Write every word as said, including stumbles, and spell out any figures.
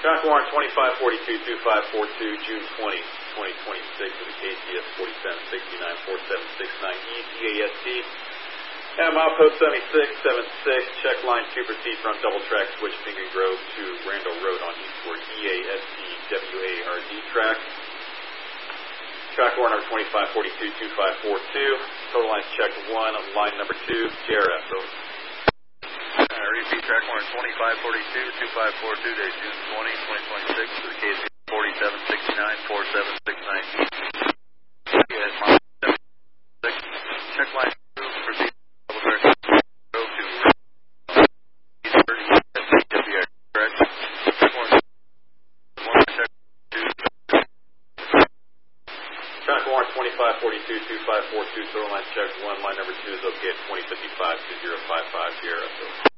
Track warrant twenty-five forty-two two five four two, June twentieth, twenty twenty-six to the K C S forty-seven sixty-nine four seven six nine E T A S T. And milepost seventy-six seventy-six, check line to proceed from double track switch Pingan Grove to Randall Road on eastward E A S T W A R D track. Track warrant number twenty-five forty-two two five four two. Total lines check one, line number two, J R F. Over. Uh, repeat track warrant twenty-five forty-two two five four two, days June twentieth, twenty twenty-six to the K C S forty-seven sixty-nine four seven six nine E. Yes, seventy-six. Check line two, proceed double track Grove to eastward E S T W A R D track. Track warrant one, check two. Track warrant twenty-five forty-two two five four two, total line check one, line number two is okay at twenty fifty-five to zero five five, Sierra.